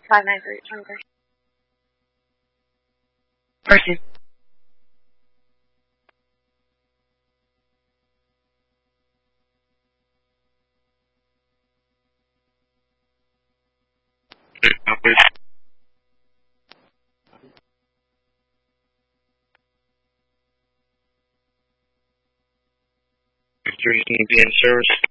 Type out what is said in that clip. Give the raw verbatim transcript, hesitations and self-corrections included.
five nine three twenty-three. Person. Three, can you be in service?